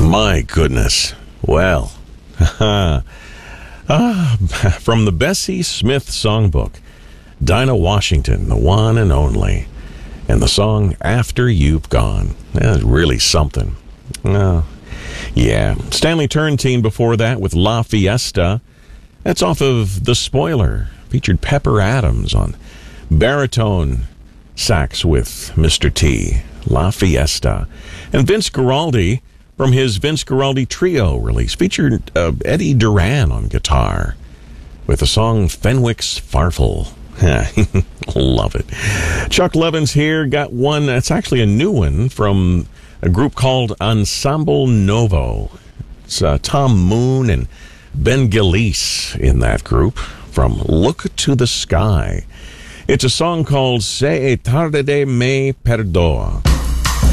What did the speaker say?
My goodness. Well, from the Bessie Smith Songbook, Dinah Washington, the one and only, and the song After You've Gone. That's really something. Yeah. Stanley Turrentine before that with La Fiesta. That's off of The Spoiler. Featured Pepper Adams on baritone sax with Mr. T. La Fiesta. And Vince Guaraldi from his Vince Guaraldi Trio release. Featured Eddie Duran on guitar with the song Fenwick's Farfel. Love it. Chuck Levin's here. Got one, it's actually a new one from a group called Ensemble Novo. It's Tom Moon and Ben Gillies in that group from Look to the Sky. It's a song called Se tarde me perdoa.